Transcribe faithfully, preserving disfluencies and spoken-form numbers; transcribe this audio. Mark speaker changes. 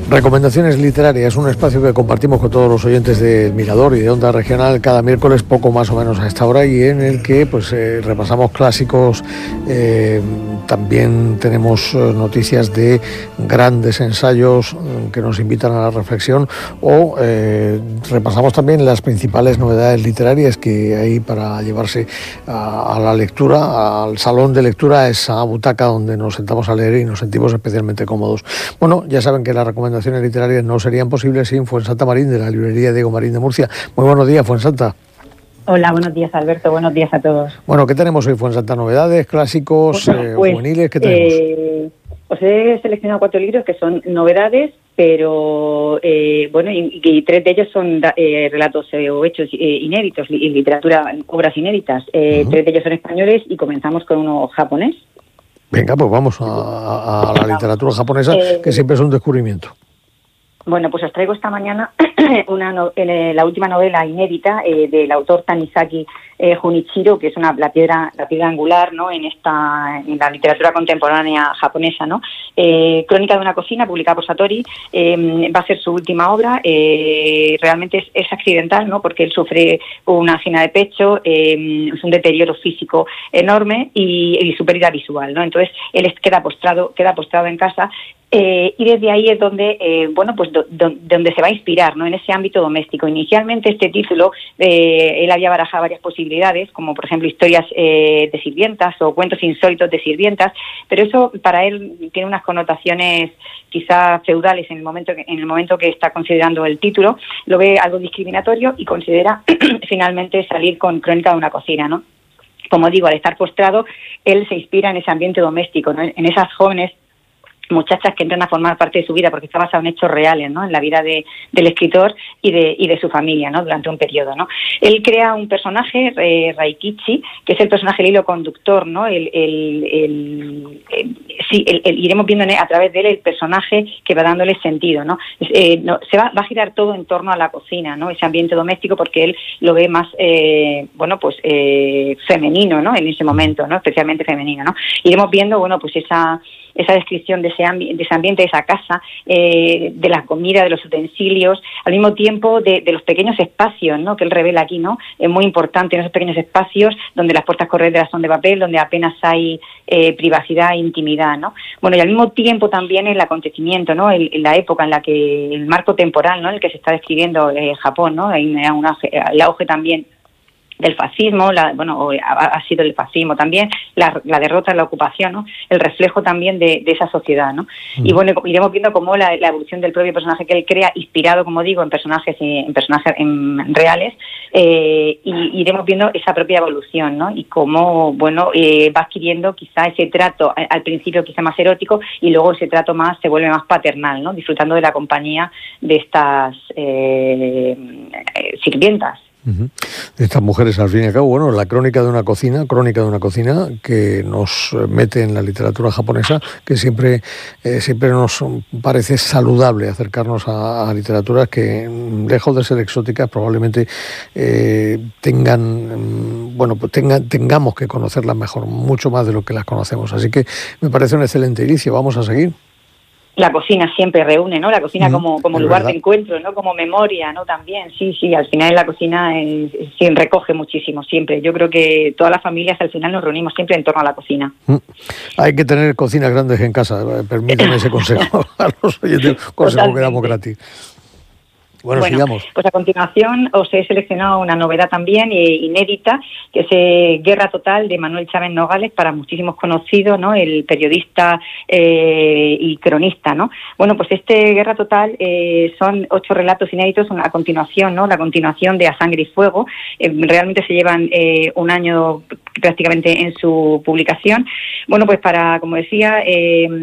Speaker 1: Recomendaciones literarias, un espacio que compartimos con todos los oyentes de Mirador y de Onda Regional cada miércoles, poco más o menos a esta hora, y en el que pues eh, repasamos clásicos, eh, también tenemos noticias de grandes ensayos que nos invitan a la reflexión, o eh, repasamos también las principales novedades literarias que hay para llevarse a, a la lectura, al salón de lectura, a esa butaca donde nos sentamos a leer y nos sentimos especialmente cómodos. Bueno, ya saben que la recomendación literarias no serían posibles sin Fuensanta Marín, de la librería Diego Marín de Murcia. Muy buenos días, Fuensanta.
Speaker 2: Hola, buenos días, Alberto. Buenos días a todos.
Speaker 1: Bueno, ¿qué tenemos hoy, Fuensanta? ¿Novedades, clásicos,
Speaker 2: bueno,
Speaker 1: eh,
Speaker 2: pues,
Speaker 1: juveniles? ¿Qué tenemos?
Speaker 2: Eh, os he seleccionado cuatro libros que son novedades, pero eh, bueno, y, y tres de ellos son eh, relatos eh, o hechos eh, inéditos, y literatura, obras inéditas. Eh, uh-huh. Tres de ellos son españoles y comenzamos con uno japonés.
Speaker 1: Venga, pues vamos a, a, a la literatura japonesa, eh, que siempre es un descubrimiento.
Speaker 2: Bueno, pues os traigo esta mañana una no, eh, la última novela inédita eh, del autor Tanizaki eh, Junichiro, que es una la piedra la piedra angular, ¿no?, en esta en la literatura contemporánea japonesa, ¿no? Eh, Crónica de una cocina, publicada por Satori, eh, va a ser su última obra. Eh, realmente es, es accidental, ¿no?, porque él sufre una angina de pecho, eh, es un deterioro físico enorme y, y su pérdida visual, ¿no? Entonces él queda postrado queda postrado en casa. Eh, y desde ahí es donde, eh, bueno, pues do, do, donde se va a inspirar, ¿no?, en ese ámbito doméstico. Inicialmente este título, eh, él había barajado varias posibilidades, como por ejemplo historias eh, de sirvientas o cuentos insólitos de sirvientas, pero eso para él tiene unas connotaciones quizá feudales en el momento que, en el momento que está considerando el título. Lo ve algo discriminatorio y considera finalmente salir con Crónica de una cocina, ¿no? Como digo, al estar postrado, él se inspira en ese ambiente doméstico, ¿no?, en esas jóvenes muchachas que entran a formar parte de su vida, porque está basado en hechos reales, ¿no?, en la vida de, del escritor y de, y de su familia, ¿no?, durante un periodo, ¿no? Él crea un personaje, eh, Raikichi, que es el personaje, el hilo conductor, ¿no? El, el, el, el, sí, el, el, iremos viendo a través de él el personaje que va dándole sentido, ¿no? Eh, no se va, va a girar todo en torno a la cocina, ¿no?, ese ambiente doméstico, porque él lo ve más, eh, bueno, pues eh, femenino, ¿no?, en ese momento, ¿no?, especialmente femenino, ¿no? Iremos viendo, bueno, pues esa esa descripción de ese, ambi- de ese ambiente, de esa casa, eh, de la comida, de los utensilios, al mismo tiempo de, de los pequeños espacios, ¿no?, que él revela aquí, ¿no? Es muy importante en esos pequeños espacios donde las puertas correderas son de papel, donde apenas hay eh, privacidad e intimidad, ¿no? Bueno, y al mismo tiempo también el acontecimiento, ¿no?, el, la época en la que, el marco temporal, ¿no?, en el que se está describiendo eh, Japón, ¿no? Hay un auge, el auge también del fascismo, la, bueno, ha, ha sido el fascismo también, la, la derrota, la ocupación, ¿no?, el reflejo también de, de esa sociedad, ¿no? Mm. Y bueno, iremos viendo cómo la, la evolución del propio personaje que él crea, inspirado, como digo, en personajes en personajes en reales, eh, y iremos viendo esa propia evolución, ¿no?, y cómo, bueno, eh, va adquiriendo quizá ese trato, al principio quizá más erótico, y luego ese trato más se vuelve más paternal, ¿no?, disfrutando de la compañía de estas eh, sirvientas.
Speaker 1: Uh-huh. De estas mujeres, al fin y al cabo, bueno, la crónica de una cocina, crónica de una cocina que nos mete en la literatura japonesa, que siempre, eh, siempre nos parece saludable acercarnos a, a literaturas que, lejos de ser exóticas, probablemente eh, tengan, bueno, pues tengan, tengamos que conocerlas mejor, mucho más de lo que las conocemos. Así que me parece un excelente inicio. Vamos a seguir.
Speaker 2: La cocina siempre reúne, ¿no? La cocina mm, como, como lugar
Speaker 1: verdad.
Speaker 2: de encuentro, ¿no? Como memoria, ¿no? También, sí, sí, al final la cocina es, sí, recoge muchísimo, siempre. Yo creo que todas las familias al final nos reunimos siempre en torno a la cocina.
Speaker 1: Mm. Hay que tener cocinas grandes en casa, permíteme ese consejo a los oyentes, consejo que damos gratis. Bueno,
Speaker 2: bueno,
Speaker 1: sigamos.
Speaker 2: Pues a continuación os he seleccionado una novedad también eh, inédita, que es eh, Guerra Total, de Manuel Chávez Nogales, para muchísimos conocido, ¿no?, el periodista eh, y cronista, ¿no? Bueno, pues este Guerra Total eh, son ocho relatos inéditos, a continuación, ¿no?, la continuación de A Sangre y Fuego. Eh, realmente se llevan eh, un año prácticamente en su publicación. Bueno, pues para, como decía, eh,